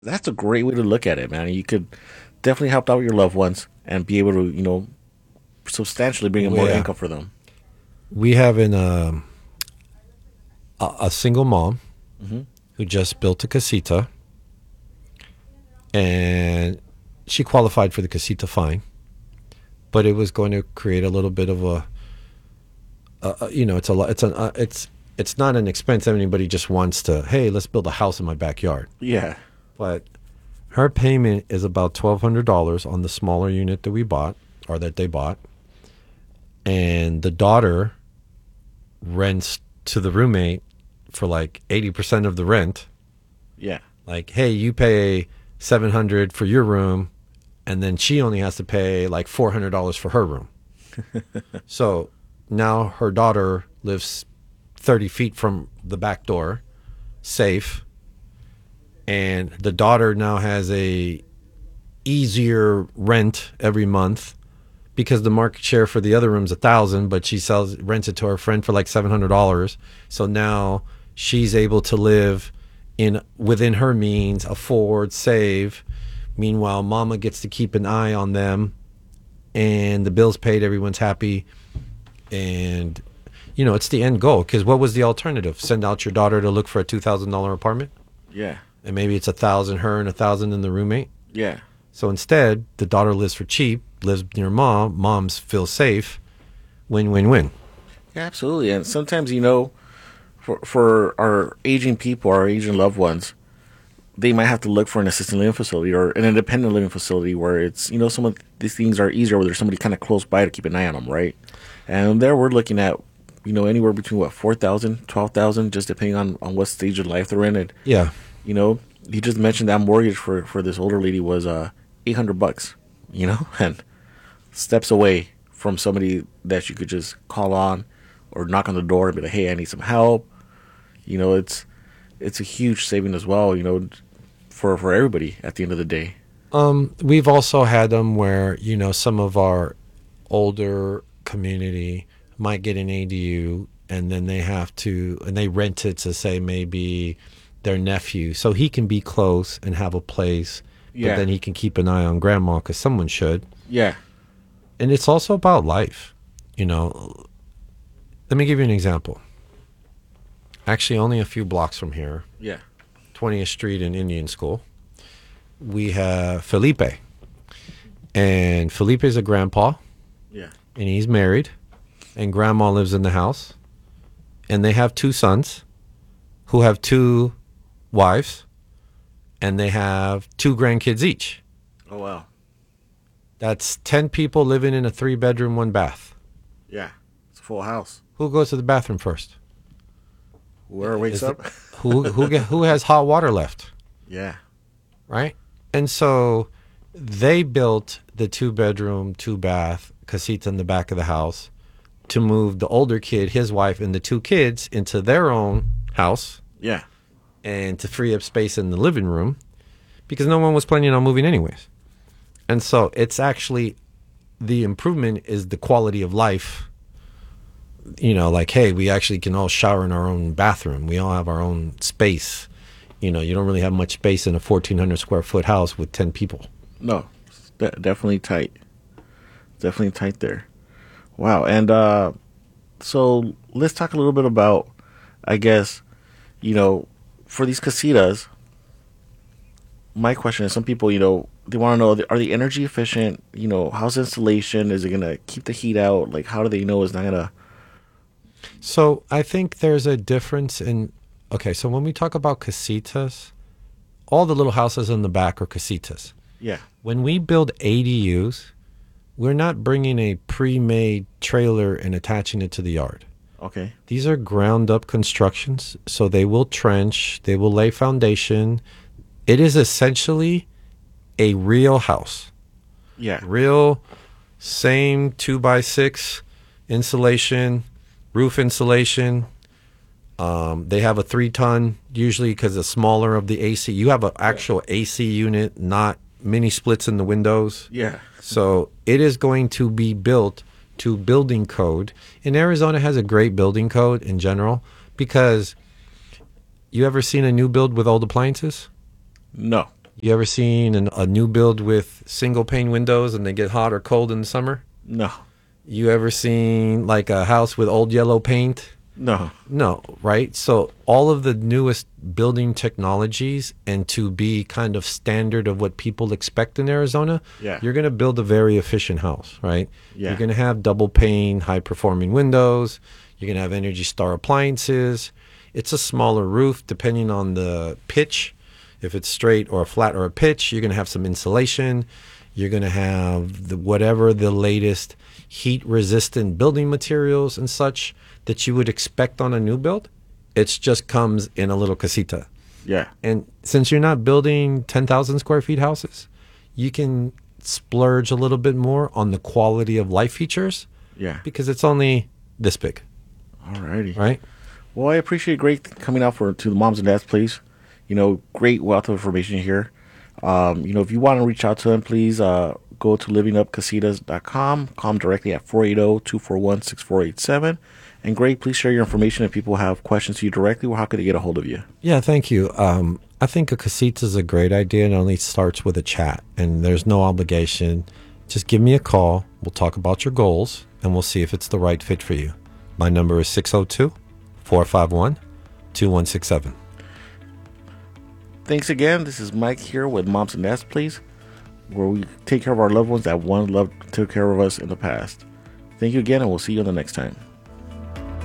That's a great way to look at it, man. You could definitely help out your loved ones and be able to, substantially bring in more Yeah, income for them. we have a single mom Hmm. who just built a casita, and she qualified for the casita fine, but it was going to create a little bit of it's a lot. It's not an expense. Anybody just wants to, hey, let's build a house in my backyard. Yeah. But her payment is about $1,200 on the smaller unit that we bought or that they bought, and the daughter rents to the roommate for like 80% of the rent. Yeah. Like, hey, you pay 700 for your room, and then she only has to pay like $400 for her room. So now her daughter lives 30 feet from the back door, safe, and the daughter now has a easier rent every month because the market share for the other room's 1,000, but she rents it to her friend for like $700. So now she's able to live in within her means, afford, save. Meanwhile, mama gets to keep an eye on them, and the bills paid, everyone's happy, and it's the end goal. Because what was the alternative? Send out your daughter to look for a $2,000 apartment, Yeah. and maybe it's 1,000 her and 1,000 in the roommate. Yeah. So instead, the daughter lives for cheap, lives near mom. Mom's feels safe. Win, win, win. Yeah, absolutely. And sometimes, for our aging people, our aging loved ones, they might have to look for an assisted living facility or an independent living facility where it's, some of these things are easier where there's somebody kind of close by to keep an eye on them, right? And there we're looking at, anywhere between 4,000, 12,000, just depending on what stage of life they're in. And, Yeah. you know, you just mentioned that mortgage for this older lady was $800, and steps away from somebody that you could just call on or knock on the door and be like, hey, I need some help. It's a huge saving as well, for everybody at the end of the day. We've also had them where, some of our older community might get an ADU, and then they rent it to, say, maybe their nephew. So he can be close and have a place, but Yeah. then he can keep an eye on grandma because someone should. Yeah. And it's also about life. Let me give you an example. Actually, only a few blocks from here, Yeah. 20th Street and Indian School, we have Felipe. And Felipe is a grandpa, Yeah. and he's married, and grandma lives in the house. And they have two sons who have two wives, and they have two grandkids each. Oh, wow. That's 10 people living in a 3-bedroom, 1 bath. Yeah. It's a full house. Who goes to the bathroom first? Whoever wakes Is up. who has hot water left? Yeah. Right? And so they built the 2-bedroom, 2-bath casita in the back of the house to move the older kid, his wife, and the two kids into their own house Yeah. and to free up space in the living room because no one was planning on moving anyways. And so it's actually the improvement is the quality of life. Like, hey, we actually can all shower in our own bathroom. We all have our own space. You don't really have much space in a 1,400 square foot house with 10 people. No. It's definitely tight. Definitely tight there. Wow. And so let's talk a little bit about, I guess, for these casitas. My question is, some people, they want to know, are they energy efficient? How's the installation? Is it going to keep the heat out? Like, how do they know it's not going to? So I think there's a difference in. Okay, so when we talk about casitas, all the little houses in the back are casitas. Yeah. When we build ADUs, we're not bringing a pre-made trailer and attaching it to the yard. Okay. These are ground-up constructions, so they will trench, they will lay foundation. It is essentially a real house. Yeah. Real, same 2x6 insulation, roof insulation. They have a 3-ton, usually because it's smaller of the AC. You have an actual AC unit, not mini splits in the windows. Yeah. So it is going to be built to building code. And Arizona has a great building code in general because you ever seen a new build with old appliances? No. You ever seen a new build with single pane windows and they get hot or cold in the summer? No. You ever seen like a house with old yellow paint? No. No, right? So all of the newest building technologies and to be kind of standard of what people expect in Arizona, Yeah. you're going to build a very efficient house, right? Yeah. You're going to have double pane, high performing windows. You're going to have Energy Star appliances. It's a smaller roof depending on the pitch. If it's straight or a flat or a pitch, you're going to have some insulation. You're going to have whatever the latest heat resistant building materials and such that you would expect on a new build. It just comes in a little casita. Yeah. And since you're not building 10,000 square feet houses, you can splurge a little bit more on the quality of life features Yeah. because it's only this big, Alrighty. right? Well, I appreciate Greg coming out to the Moms and Dads Place. Great wealth of information here. If you want to reach out to him, please go to livingupcasitas.com. Call him directly at 480-241-6487. And Greg, please share your information if people have questions to you directly, or how could they get a hold of you? Yeah, thank you. I think a casita is a great idea. It only starts with a chat, and there's no obligation. Just give me a call. We'll talk about your goals, and we'll see if it's the right fit for you. My number is 602-451-2167. Thanks again. This is Mike here with Moms and Dads Place, where we take care of our loved ones that one loved took care of us in the past. Thank you again, and we'll see you on the next time.